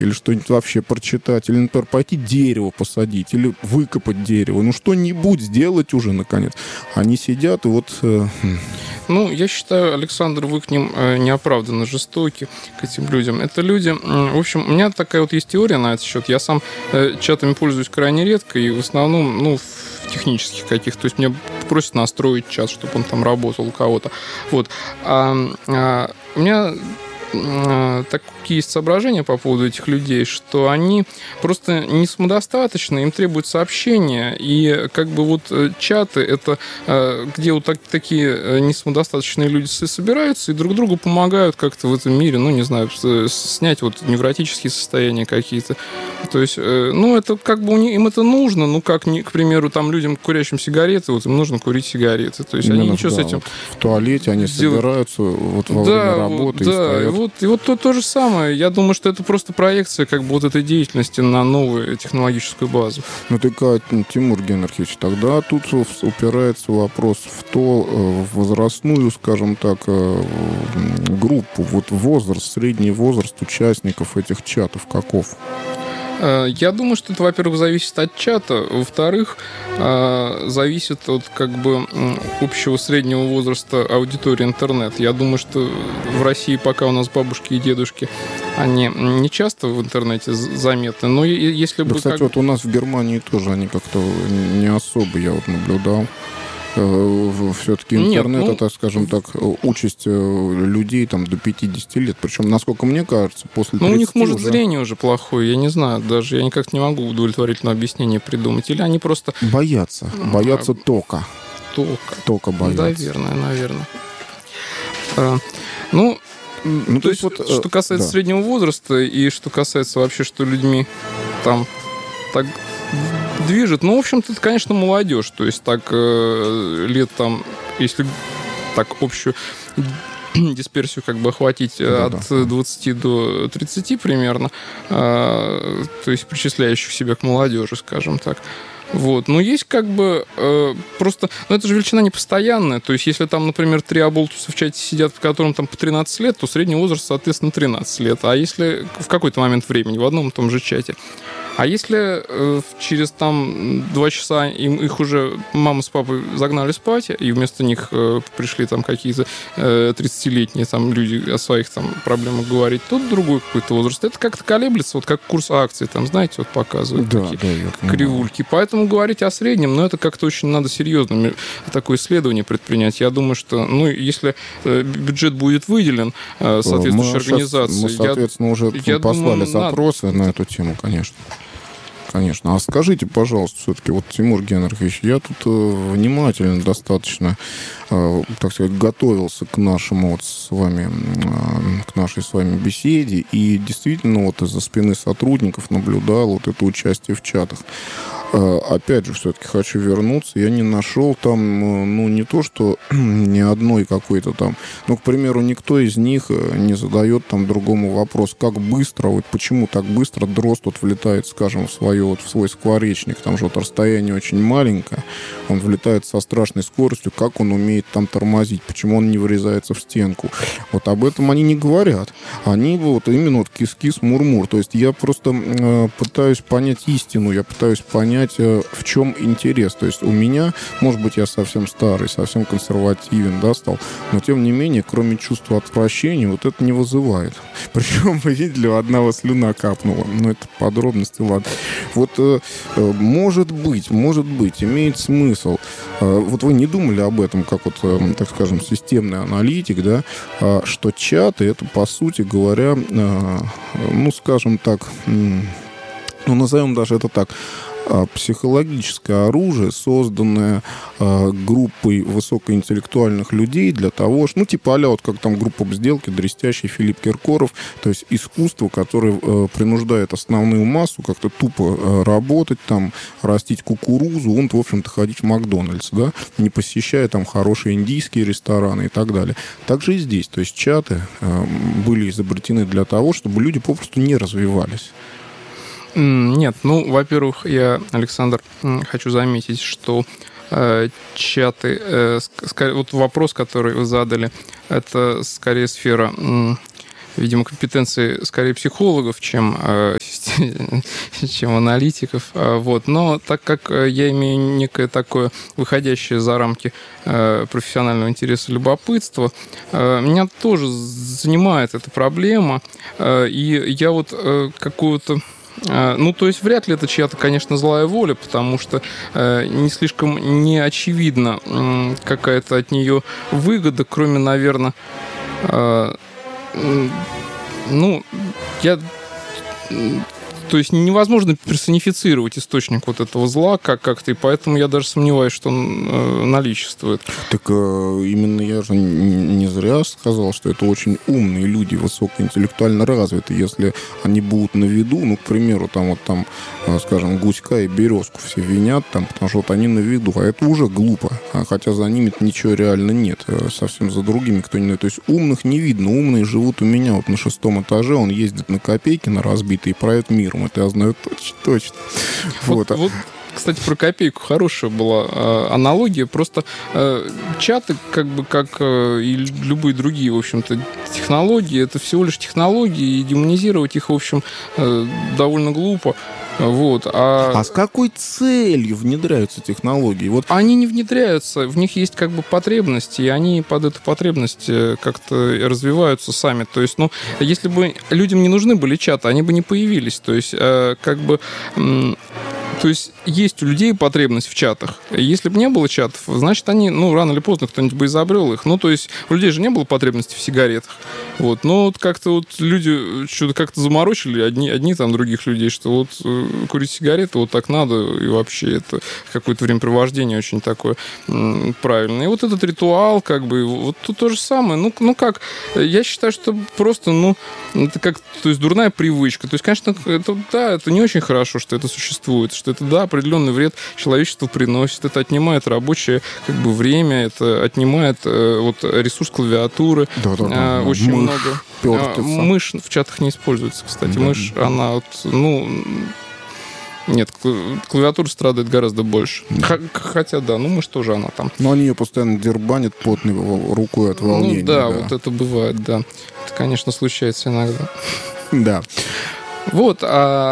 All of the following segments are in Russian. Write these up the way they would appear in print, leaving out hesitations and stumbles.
или что-нибудь вообще прочитать, или, например, пойти дерево посадить, или выкопать дерево. Ну, что-нибудь сделать уже, наконец. Они сидят и вот... Ну, я считаю, Александр, вы к ним неоправданно жестоки, к этим людям. Это люди... В общем, у меня такая вот есть теория на этот счет. Я сам чатами пользуюсь крайне редко, и в основном, ну, в технических каких-то. То есть мне просят настроить чат, чтобы он там работал у кого-то. Вот. У меня... такие есть соображения по поводу этих людей, что они просто не самодостаточны, им требуется общение, и как бы вот чаты, это где вот такие не самодостаточные люди собираются и друг другу помогают как-то в этом мире, ну, не знаю, снять вот невротические состояния какие-то. То есть, ну, это как бы им это нужно, ну, как, к примеру, там людям, курящим сигареты, вот им нужно курить сигареты. То есть именно, они ничего с этим... Вот в туалете они собираются вот во время работы и стоят. И вот то же самое. Я думаю, что это просто проекция как бы вот этой деятельности на новую технологическую базу. Ну, Тимур Генрихович, тогда тут упирается вопрос в возрастную, скажем так, группу. Вот средний возраст участников этих чатов каков? Я думаю, что это, во-первых, зависит от чата, во-вторых, зависит от как бы общего среднего возраста аудитории интернет. Я думаю, что в России пока у нас бабушки и дедушки, они не часто в интернете заметны, но если бы... Кстати, вот у нас в Германии тоже они как-то не особо, я вот наблюдал. Все-таки интернет, это, скажем так, участь людей там до 50 лет. Причем, насколько мне кажется, после 30 у них, может, зрение уже плохое, я не знаю, даже я никак не могу удовлетворительное объяснение придумать. Или они просто... Боятся тока. Тока боятся. Наверное. То есть, что касается среднего возраста и что касается вообще, что людьми там так движет, в общем-то, это, конечно, молодежь. То есть так лет там, если так общую дисперсию как бы охватить от 20 до 30 примерно, то есть причисляющих себя к молодежи, скажем так. Вот. Но есть как бы просто... это же величина непостоянная. То есть, если там, например, 3 оболтуса в чате сидят, в котором там по 13 лет, то средний возраст, соответственно, 13 лет. А если в какой-то момент времени в одном и том же чате. А если через там 2 часа их уже мама с папой загнали спать, и вместо них пришли там какие-то 30-летние там люди о своих там проблемах говорить, то другой какой-то возраст. Это как-то колеблется, вот как курс акций, там, знаете, вот показывают такие кривульки. Поэтому говорить о среднем, это как-то очень надо серьезно такое исследование предпринять. Я думаю, что, если бюджет будет выделен соответствующей организации... Мы, соответственно, уже послали запросы на эту тему, конечно. Конечно. А скажите, пожалуйста, все-таки, вот, Тимур Генрихович, я тут внимательно достаточно, так сказать, готовился к нашему к нашей с вами беседе, и действительно вот из-за спины сотрудников наблюдал вот это участие в чатах. Опять же, все-таки хочу вернуться. Я не нашел там, не то, что ни одной какой-то там... к примеру, никто из них не задает там другому вопрос, как быстро, вот почему так быстро дрозд вот влетает, скажем, в свой скворечник. Там же вот расстояние очень маленькое. Он влетает со страшной скоростью. Как он умеет там тормозить? Почему он не врезается в стенку? Вот об этом они не говорят. Они вот именно вот кис-кис, мур-мур. То есть я просто пытаюсь понять истину. Я пытаюсь понять, в чем интерес. То есть у меня, может быть, я совсем старый, совсем консервативен, стал, но тем не менее, кроме чувства отвращения, вот это не вызывает. Причем, вы видели, у одного слюна капнула. Это подробности, ладно. Вот, может быть, имеет смысл. Вот вы не думали об этом, как вот, так скажем, системный аналитик, что чаты, это, по сути говоря, скажем так, назовем даже это так, психологическое оружие, созданное группой высокоинтеллектуальных людей для того, типа а-ля вот как там группа в сделке, дрестящий Филипп Киркоров, то есть искусство, которое принуждает основную массу как-то тупо работать, там, растить кукурузу, в общем-то, ходить в Макдональдс, не посещая там хорошие индийские рестораны и так далее. Так же и здесь, то есть чаты были изобретены для того, чтобы люди попросту не развивались. Нет, во-первых, я, Александр, хочу заметить, что чаты, вот вопрос, который вы задали, это скорее сфера видимо, компетенции скорее психологов, чем аналитиков. Вот. Но так как я имею некое такое выходящее за рамки профессионального интереса любопытства, меня тоже занимает эта проблема. И я вот какую-то... Ну, то есть вряд ли это чья-то, конечно, злая воля, потому что не слишком не очевидна какая-то от нее выгода, кроме, наверное, то есть невозможно персонифицировать источник вот этого зла как-то, и поэтому я даже сомневаюсь, что он наличествует. Так именно я же не зря сказал, что это очень умные люди, высокоинтеллектуально развитые. Если они будут на виду, ну, к примеру, там, скажем, Гуська и Березку все винят, там, потому что вот они на виду, а это уже глупо. Хотя за ними ничего реально нет, совсем за другими кто не... То есть умных не видно, умные живут у меня вот на 6-м этаже, он ездит на копейки на разбитые и правит миром. Это я знаю точно. Вот, кстати, про копейку хорошая была аналогия. Просто чаты, как и любые другие, в общем-то, технологии, это всего лишь технологии, и демонизировать их, в общем, довольно глупо. Вот. А с какой целью внедряются технологии? Вот. Они не внедряются, в них есть потребности, и они под эту потребность как-то развиваются сами. То есть, если бы людям не нужны были чаты, они бы не появились. То есть, То есть у людей потребность в чатах. Если бы не было чатов, значит, они, рано или поздно кто-нибудь бы изобрел их. То есть у людей же не было потребности в сигаретах. Вот. Но вот как-то люди что-то как-то заморочили одни там других людей, что вот курить сигареты вот так надо, и вообще это какое-то времяпровождение очень такое правильное. И вот этот ритуал, вот тут то же самое. Я считаю, что просто, это то есть дурная привычка. То есть, конечно, это не очень хорошо, что это существует, что это, определенный вред человечеству приносит. Это отнимает рабочее время, это отнимает ресурс клавиатуры. Да. Очень много. Мышь в чатах не используется, кстати. Мышь, она нет, клавиатура страдает гораздо больше. Хотя, мышь тоже она там. Но они ее постоянно дербанят потной рукой от волнения. Вот это бывает, да. Это, конечно, случается иногда. Да. Вот,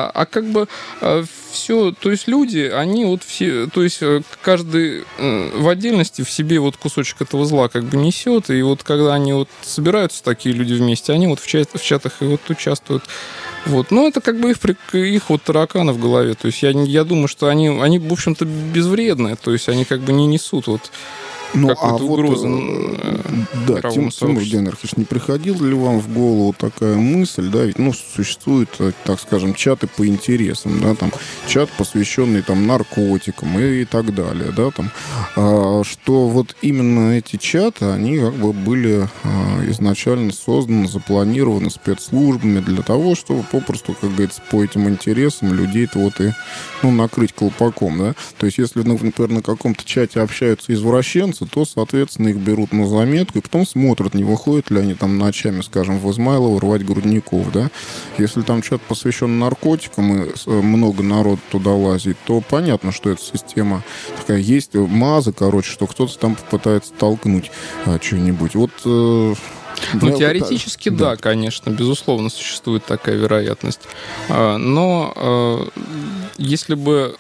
все, то есть люди, они все, то есть каждый в отдельности в себе кусочек этого зла несет, и когда они собираются такие люди вместе, они в чатах и участвуют. Это их тараканы в голове. То есть я думаю, что они, в общем-то, безвредные, то есть они не несут какую-то угрозу. Да, Тимур Генрихович, не приходила ли вам в голову такая мысль, ведь существуют, так скажем, чаты по интересам, чат, посвященный наркотикам и так далее, что именно эти чаты, они были изначально созданы, запланированы спецслужбами для того, чтобы попросту, как говорится, по этим интересам людей-то и накрыть колпаком, То есть, если, например, на каком-то чате общаются извращенцы, то, соответственно, их берут на заметку и потом смотрят, не выходят ли они ночами, скажем, в Измайлово рвать грудников, Если там чат посвящен наркотикам и много народу туда лазит, то понятно, что эта система такая есть, маза, что кто-то там попытается толкнуть что-нибудь. Теоретически, да, конечно, безусловно, существует такая вероятность. Но если бы,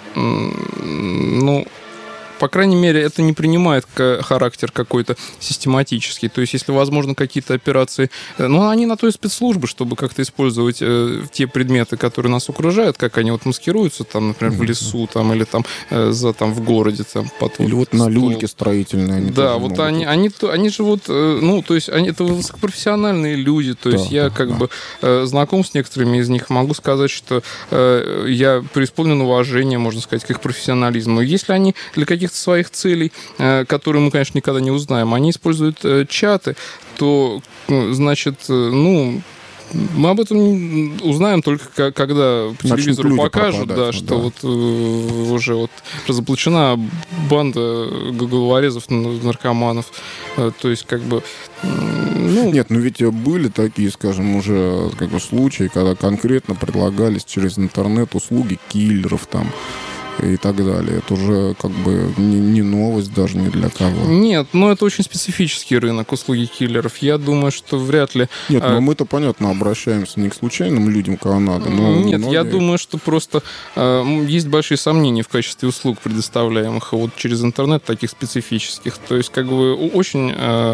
по крайней мере, это не принимает характер какой-то систематический. То есть, если возможно какие-то операции... они на то и спецслужбы, чтобы как-то использовать те предметы, которые нас окружают, как они маскируются, например, в лесу, или в городе. Или на люльке строительные. Да, они же то есть, это высокопрофессиональные люди. То есть, я знаком с некоторыми из них. Могу сказать, что я преисполнен уважения, можно сказать, к их профессионализму. Если они для каких-то своих целей, которые мы, конечно, никогда не узнаем, они используют чаты, то, значит, мы об этом узнаем только когда по телевизору покажут, что уже разоблачена банда головорезов, наркоманов. То есть, Нет, ведь были такие, скажем, уже случаи, когда конкретно предлагались через интернет услуги киллеров и так далее. Это уже как бы не новость даже ни для кого. Нет, но это очень специфический рынок услуги киллеров. Я думаю, что вряд ли... Нет, но мы-то, понятно, обращаемся не к случайным людям, кого надо, но... Нет, многие... я думаю, что просто есть большие сомнения в качестве услуг, предоставляемых вот через интернет, таких специфических. То есть, как бы, очень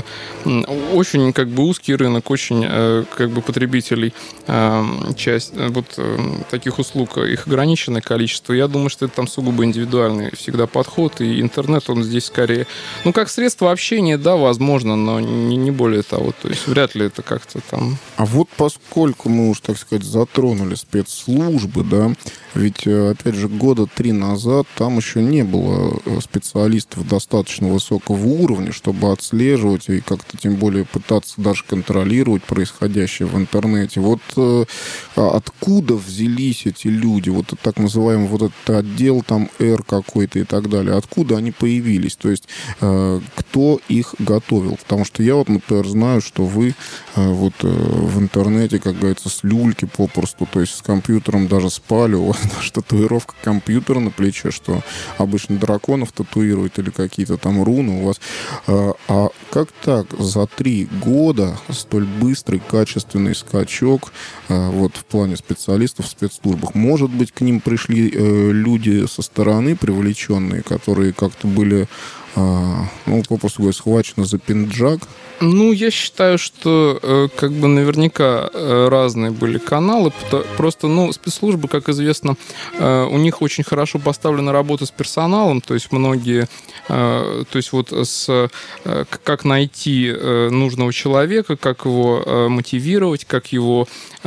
как бы узкий рынок, очень как бы потребителей, часть вот таких услуг, их ограниченное количество. Я думаю, что это там сугубо индивидуальный всегда подход, и интернет, он здесь скорее, ну, как средство общения, да, возможно, но не более того. То есть, вряд ли это как-то там... А вот поскольку мы уж, так сказать, затронули спецслужбы, да, ведь, опять же, 3 года назад там еще не было специалистов достаточно высокого уровня, чтобы отслеживать и как-то тем более пытаться даже контролировать происходящее в интернете. Вот откуда взялись эти люди? Вот так называемый вот этот отдел там R какой-то и так далее. Откуда они появились? То есть кто их готовил? Потому что я вот, например, знаю, что вы вот в интернете, как говорится, с люльки попросту, то есть с компьютером даже спали, у вас даже татуировка компьютера на плече, что обычно драконов татуируют или какие-то там руны у вас. А как так за 3 года столь быстрый, качественный скачок вот в плане специалистов в спецслужбах? Может быть, к ним пришли люди со стороны привлеченные, которые как-то были, ну, попросту говоря, схвачены за пинджак? Ну, я считаю, что как бы наверняка разные были каналы. Просто, ну, спецслужбы, как известно, у них очень хорошо поставлена работа с персоналом. То есть многие, то есть вот как найти нужного человека, как его мотивировать, как его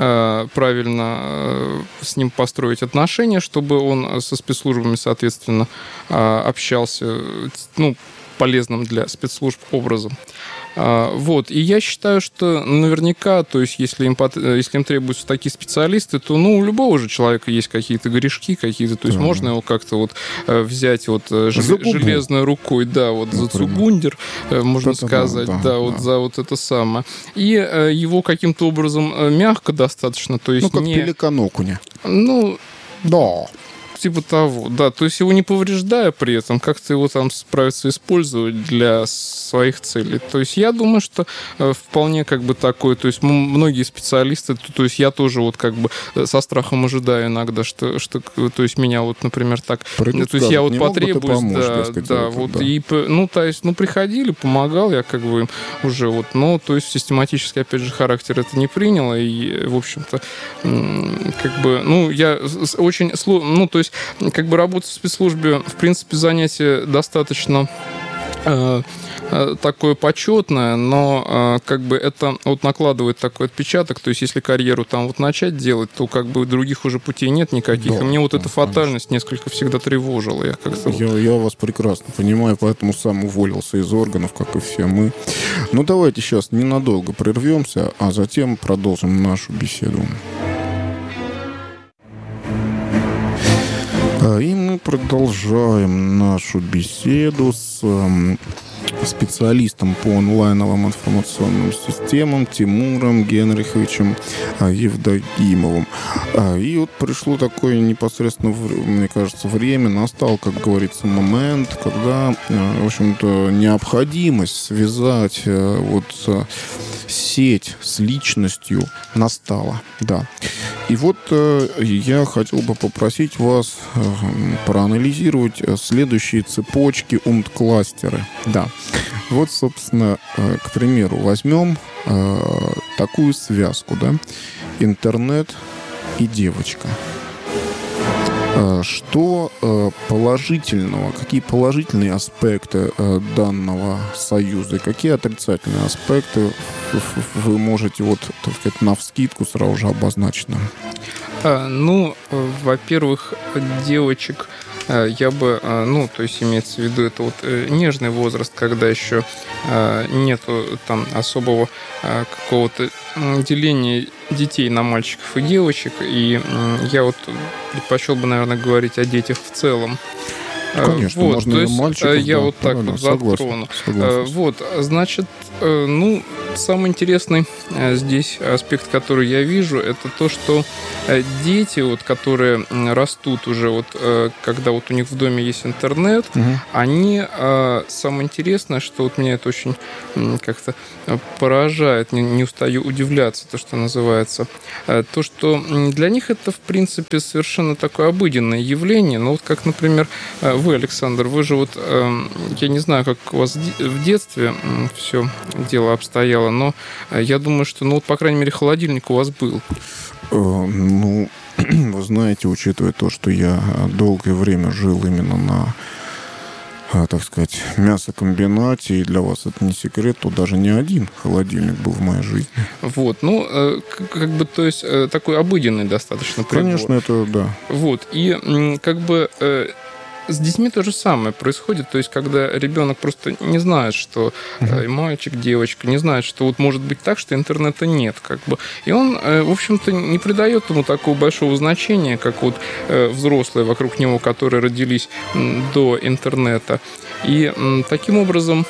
правильно с ним построить отношения, чтобы он со спецслужбами, соответственно, общался, ну, полезным для спецслужб образом. Вот. И я считаю, что наверняка, то есть если им требуются такие специалисты, то, ну, у любого же человека есть какие-то грешки, какие-то, то есть можно его как-то вот взять вот железной рукой, да, вот за цугундер, можно сказать, да, вот за вот это самое. И его каким-то образом мягко достаточно, то есть ну, как пеликан окуня. Ну, да. Типа того, да. То есть его не повреждая при этом, как-то его там справиться использовать для своих целей. То есть я думаю, что вполне как бы такое, то есть многие специалисты, то есть я тоже вот как бы со страхом ожидаю иногда, что то есть меня вот, например, так, придут, то есть я вот потребуюсь, да, вот, и, ну, то есть, ну, приходили, помогал, я как бы им уже вот, но, то есть систематически, опять же, характер это не принял, и, в общем-то, как бы, ну, я очень, ну, то есть, как бы работа в спецслужбе, в принципе, занятие достаточно такое почетное, но как бы это вот накладывает такой отпечаток, то есть если карьеру там вот начать делать, то как бы других уже путей нет никаких, да, и мне вот эта фатальность несколько всегда тревожила. Я вас прекрасно понимаю, поэтому сам уволился из органов, как и все мы. Ну, давайте сейчас ненадолго прервемся, а затем продолжим нашу беседу. И мы продолжаем нашу беседу с специалистом по онлайновым информационным системам Тимуром Генриховичем Евдокимовым. И вот пришло такое непосредственно, мне кажется, время, настал, как говорится, момент, когда, в общем-то, необходимость связать вот сеть с личностью настала, да. И вот я хотел бы попросить вас проанализировать следующие цепочки умт-кластеры. Да. Вот, собственно, к примеру, возьмем такую связку, да, интернет и девочка. Что положительного, какие положительные аспекты данного союза, и какие отрицательные аспекты вы можете, вот, так сказать, навскидку сразу же обозначить нам? Ну, во-первых, девочек я бы, ну, то есть имеется в виду, это вот нежный возраст, когда еще нету там особого какого-то деления детей на мальчиков и девочек, и я вот предпочел бы, наверное, говорить о детях в целом. Конечно, вот, можно и мальчиков. Я вот так вот затрону. Вот, значит, самый интересный здесь аспект, который я вижу, это то, что дети, вот, которые растут уже, вот, когда вот у них в доме есть интернет, они, самое интересное, что вот меня это очень как-то поражает, не устаю удивляться, то, что называется, то, что для них это, в принципе, совершенно такое обыденное явление. Ну, вот как, например, вы, Александр, вы же вот, я не знаю, как у вас в детстве все дело обстояло, но я думаю, что, ну, вот, по крайней мере, холодильник у вас был. Ну, вы знаете, учитывая то, что я долгое время жил именно на, так сказать, мясокомбинате, и для вас это не секрет, то даже не один холодильник был в моей жизни. Вот, ну, как бы, то есть, такой обыденный достаточно прибор. Конечно, это да. Вот, и как бы с детьми то же самое происходит, то есть, когда ребенок просто не знает, что мальчик, девочка, не знает, что вот может быть так, что интернета нет, как бы. И он, в общем-то, не придает ему такого большого значения, как вот взрослые вокруг него, которые родились до интернета. И таким образом,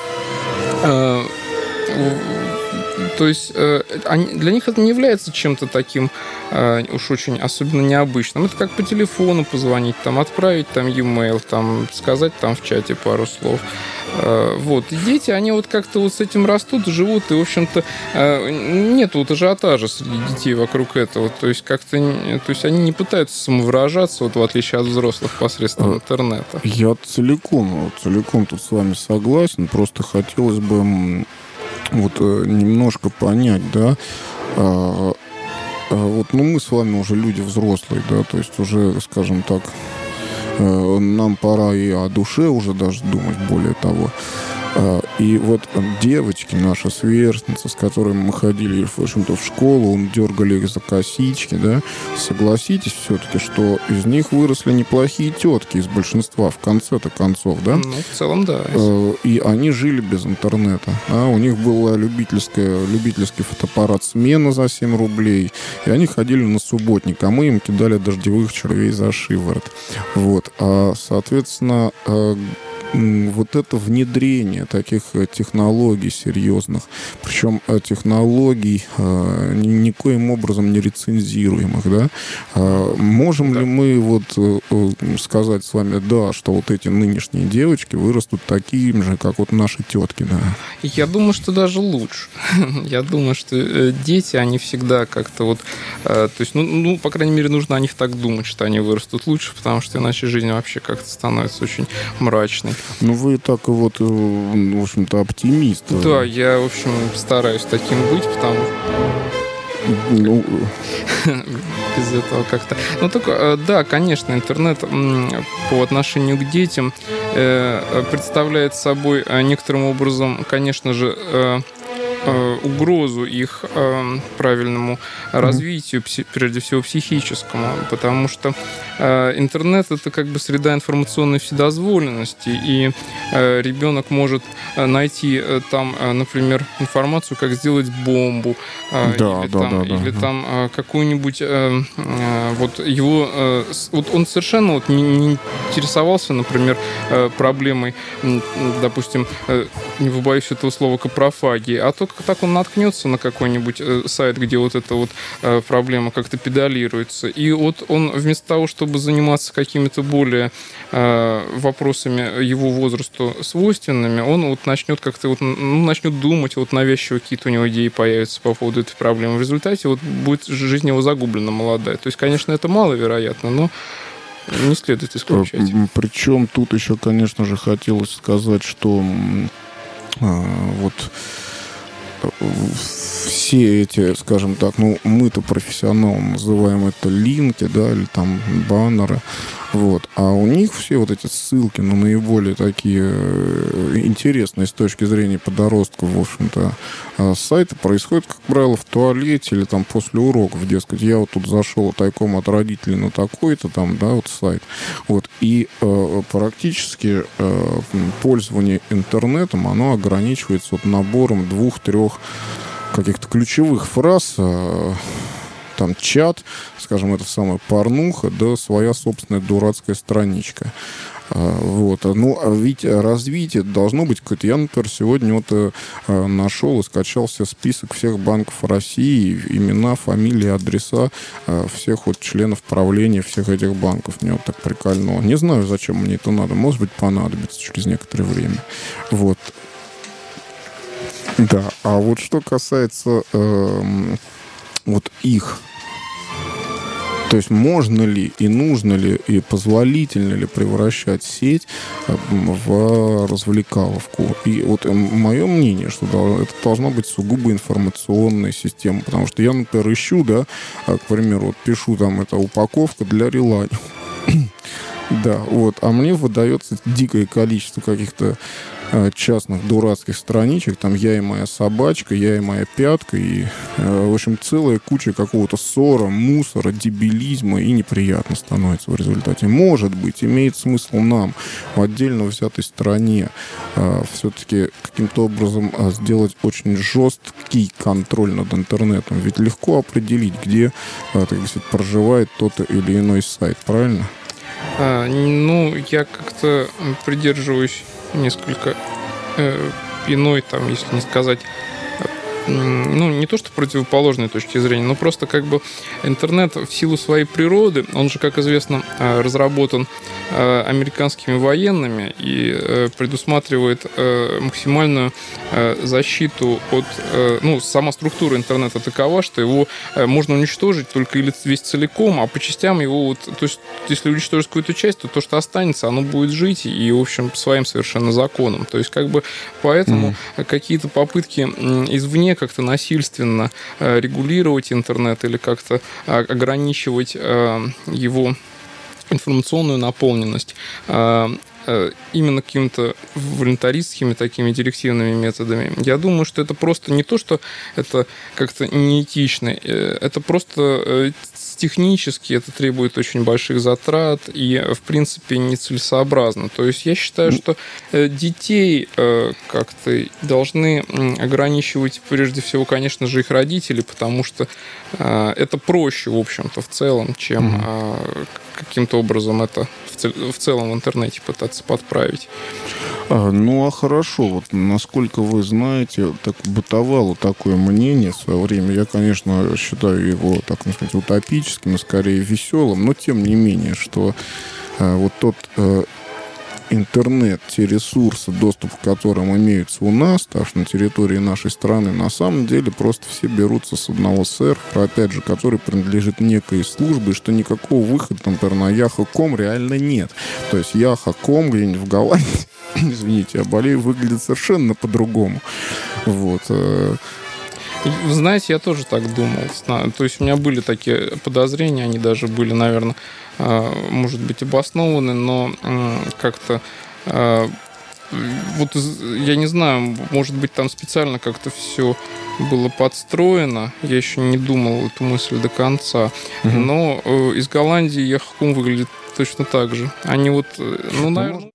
то есть для них это не является чем-то таким уж очень особенно необычным. Это как по телефону позвонить, там, отправить там e-mail, там, сказать там в чате пару слов. Вот. И дети, они вот как-то вот с этим растут, живут, и, в общем-то, нет вот ажиотажа среди детей вокруг этого. То есть как-то, то есть они не пытаются самовыражаться, вот в отличие от взрослых, посредством интернета. Я целиком тут с вами согласен. Просто хотелось бы вот немножко понять, да, вот, ну, мы с вами уже люди взрослые, да, то есть уже, скажем так, нам пора и о душе уже даже думать, более того. И вот девочки, наши сверстницы, с которыми мы ходили, в общем-то, в школу, дергали их за косички, да, согласитесь все-таки, что из них выросли неплохие тетки из большинства, в конце-то концов, да? Ну, в целом, да. И они жили без интернета. Да? У них был любительский фотоаппарат «Смена» за 7 рублей, и они ходили на субботник, а мы им кидали дождевых червей за шиворот. Вот. Соответственно, вот это внедрение таких технологий серьезных, причем технологий никоим образом не рецензируемых, да? Можем ли мы вот сказать с вами, да, что вот эти нынешние девочки вырастут такими же, как вот наши тетки, да? Я думаю, что даже лучше. Я думаю, что дети, они всегда как-то вот, то есть, ну, по крайней мере, нужно о них так думать, что они вырастут лучше, потому что иначе жизнь вообще как-то становится очень мрачной. Ну, вы так вот, в общем-то, оптимист. Да, я, в общем, стараюсь таким быть, потому что... Ну... Без этого как-то... Ну, только, да, конечно, интернет по отношению к детям представляет собой некоторым образом, конечно же, угрозу их правильному развитию, прежде всего психическому, потому что интернет — это как бы среда информационной вседозволенности, и ребенок может найти там, например, информацию, как сделать бомбу, или там какую-нибудь вот его... Вот он совершенно вот не интересовался, например, проблемой, допустим, не побоюсь этого слова, капрофагии, а только так он наткнется на какой-нибудь сайт, где вот эта вот проблема как-то педалируется. И вот он вместо того, чтобы заниматься какими-то более вопросами его возрасту свойственными, он вот начнет как-то вот, начнет думать, вот навязчиво какие-то у него идеи появятся по поводу этой проблемы. В результате вот будет жизнь его загублена молодая. То есть, конечно, это маловероятно, но не следует исключать. Причем тут еще, конечно же, хотелось сказать, что вот все эти, скажем так, ну, мы-то профессионалы, называем это линки, да, или там баннеры, вот, а у них все вот эти ссылки на наиболее такие интересные с точки зрения подростков, в общем-то, сайты происходят, как правило, в туалете или там после уроков, дескать, я вот тут зашел тайком от родителей на такой-то там, да, вот сайт, вот, и практически пользование интернетом, оно ограничивается вот набором 2-3 каких-то ключевых фраз, там чат, скажем, это самая порнуха, да, своя собственная дурацкая страничка. Вот. Ну, а ведь развитие должно быть какое-то. Я, например, сегодня вот нашел и скачал себе список всех банков России, имена, фамилии, адреса всех вот членов правления всех этих банков. Мне вот так прикольно. Не знаю, зачем мне это надо. Может быть, понадобится через некоторое время. Вот. Да, а вот что касается вот их, то есть можно ли и нужно ли и позволительно ли превращать сеть в развлекаловку? И вот мое мнение, что это должна быть сугубо информационная система, потому что я, например, ищу, да, к примеру, вот пишу там, это упаковка для Релани. Да, вот, а мне выдается дикое количество каких-то частных дурацких страничек, там я и моя собачка, я и моя пятка, и, в общем, целая куча какого-то ссора, мусора, дебилизма, и неприятно становится в результате. Может быть, имеет смысл нам в отдельно взятой стране все-таки каким-то образом сделать очень жесткий контроль над интернетом, ведь легко определить, где, так сказать, проживает тот или иной сайт, правильно? Ну, я как-то придерживаюсь несколько иной, там, если не сказать, ну, не то что противоположной точки зрения, но просто как бы интернет в силу своей природы, он же, как известно, разработан американскими военными и предусматривает максимальную защиту от... Ну, сама структура интернета такова, что его можно уничтожить только или весь целиком, а по частям его... Вот, то есть, если уничтожить какую-то часть, то что останется, оно будет жить и, в общем, своим совершенно законом. То есть, как бы, поэтому какие-то попытки извне как-то насильственно регулировать интернет или как-то ограничивать его информационную наполненность именно какими-то волонтаристскими такими директивными методами. Я думаю, что это просто не то, что это как-то неэтично, это просто технически это требует очень больших затрат и, в принципе, нецелесообразно. То есть я считаю, что детей как-то должны ограничивать, прежде всего, конечно же, их родители, потому что это проще, в общем-то, в целом, чем каким-то образом это в целом в интернете пытаться подправить. Ну, а хорошо, вот насколько вы знаете, так бытовало такое мнение в свое время. Я, конечно, считаю его, так сказать, утопическим, скорее веселым, но тем не менее, что вот тот интернет, те ресурсы, доступ к которым имеются у нас, так что на территории нашей страны, на самом деле просто все берутся с одного сервера, опять же, который принадлежит некой службе, и что никакого выхода, например, на Yahoo.com реально нет. То есть Yahoo.com где-нибудь в Голландии, извините, я болею, выглядит совершенно по-другому. Вот. Вы знаете, я тоже так думал. То есть у меня были такие подозрения, они даже были, наверное, может быть, обоснованы, но как-то вот я не знаю, может быть, там специально как-то все было подстроено. Я еще не думал эту мысль до конца. Но из Голландии Yahoo.com выглядит точно так же. Они вот, ну, наверное...